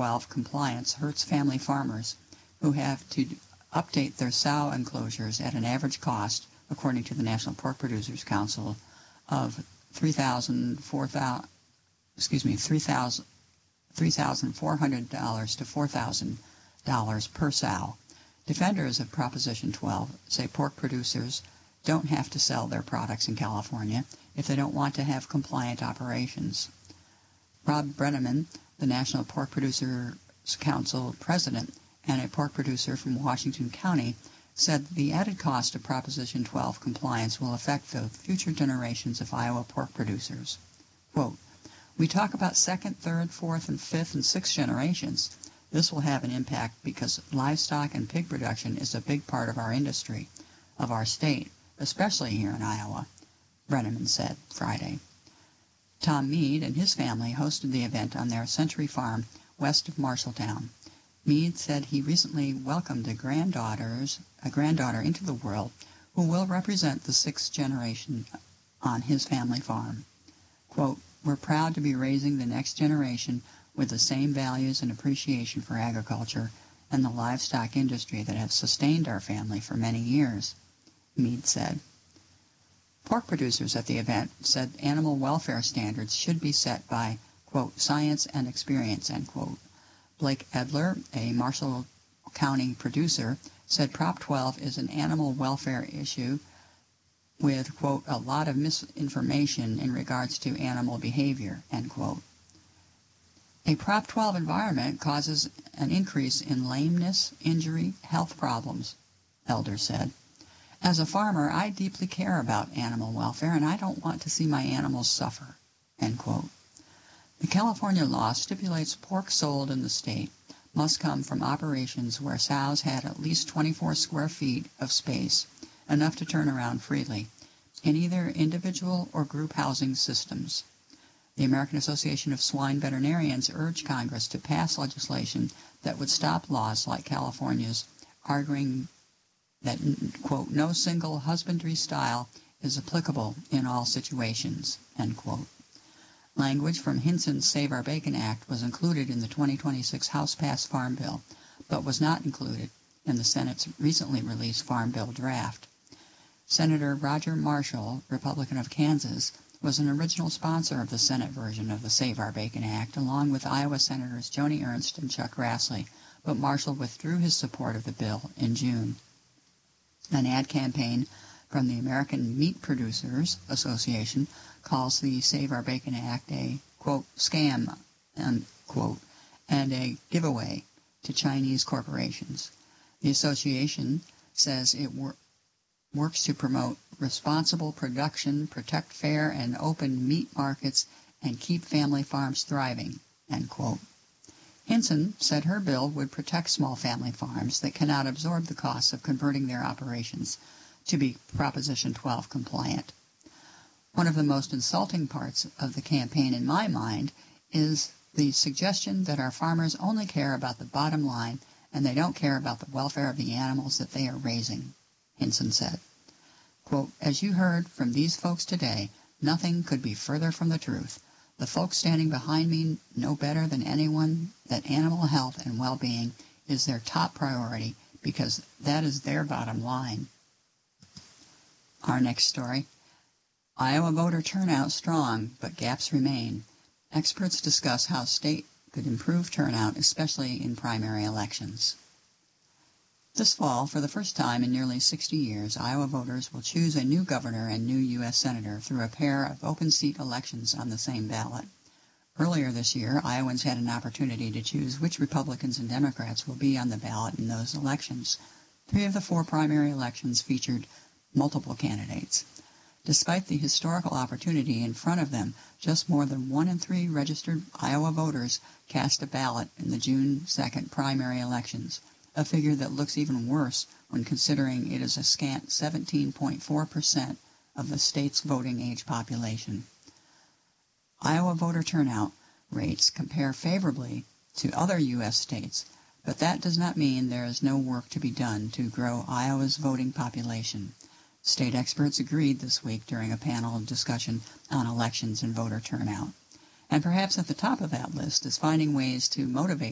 12 compliance hurts family farmers who have to update their sow enclosures at an average cost, according to the National Pork Producers Council, of $3,400 to $4,000 per sow. Defenders of Proposition 12 say pork producers don't have to sell their products in California if they don't want to have compliant operations. Rob Brenneman, the National Pork Producers Council president and a pork producer from Washington County, said the added cost of Proposition 12 compliance will affect the future generations of Iowa pork producers. Quote, "We talk about second, third, fourth, and fifth, and sixth generations. This will have an impact because livestock and pig production is a big part of our industry, of our state, especially here in Iowa," Brenneman said Friday. Tom Mead and his family hosted the event on their Century Farm west of Marshalltown. Mead said he recently welcomed a granddaughter into the world who will represent the sixth generation on his family farm. Quote, "We're proud to be raising the next generation with the same values and appreciation for agriculture and the livestock industry that have sustained our family for many years," Mead said. Pork producers at the event said animal welfare standards should be set by, quote, "science and experience," end quote. Blake Edler, a Marshall County producer, said Prop 12 is an animal welfare issue with, quote, "a lot of misinformation in regards to animal behavior," end quote. A Prop 12 environment causes an increase in lameness, injury, health problems, Elder said. "As a farmer, I deeply care about animal welfare, and I don't want to see my animals suffer," end quote. The California law stipulates pork sold in the state must come from operations where sows had at least 24 square feet of space, enough to turn around freely, in either individual or group housing systems. The American Association of Swine Veterinarians urged Congress to pass legislation that would stop laws like California's, arguing that, quote, "no single husbandry style is applicable in all situations," end quote. Language from Hinson's Save Our Bacon Act was included in the 2026 House-passed Farm Bill, but was not included in the Senate's recently released Farm Bill draft. Senator Roger Marshall, Republican of Kansas, was an original sponsor of the Senate version of the Save Our Bacon Act, along with Iowa Senators Joni Ernst and Chuck Grassley, but Marshall withdrew his support of the bill in June. An ad campaign from the American Meat Producers Association calls the Save Our Bacon Act a, quote, "scam," end quote, and a giveaway to Chinese corporations. The association says it works to promote responsible production, protect fair and open meat markets, and keep family farms thriving, end quote. Hinson said her bill would protect small family farms that cannot absorb the costs of converting their operations to be Proposition 12 compliant. One of the most insulting parts of the campaign, in my mind, is the suggestion that our farmers only care about the bottom line and they don't care about the welfare of the animals that they are raising, Hinson said. Quote, "As you heard from these folks today, nothing could be further from the truth. The folks standing behind me know better than anyone that animal health and well-being is their top priority because that is their bottom line." Our next story. Iowa voter turnout strong, but gaps remain. Experts discuss how state could improve turnout, especially in primary elections. This fall, for the first time in nearly 60 years, Iowa voters will choose a new governor and new U.S. senator through a pair of open-seat elections on the same ballot. Earlier this year, Iowans had an opportunity to choose which Republicans and Democrats will be on the ballot in those elections. 3 of the 4 primary elections featured multiple candidates. Despite the historical opportunity in front of them, just more than 1 in 3 registered Iowa voters cast a ballot in the June 2nd primary elections, a figure that looks even worse when considering it is a scant 17.4% of the state's voting age population. Iowa voter turnout rates compare favorably to other U.S. states, but that does not mean there is no work to be done to grow Iowa's voting population. State experts agreed this week during a panel discussion on elections and voter turnout. And perhaps at the top of that list is finding ways to motivate